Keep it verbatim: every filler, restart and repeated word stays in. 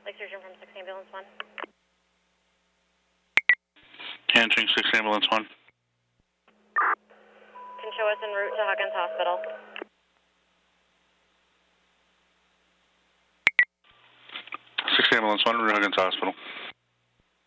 Like surgeon from six ambulance one. Answering six ambulance one. Can show us en route to Huggins Hospital. six ambulance one, Huggins Hospital.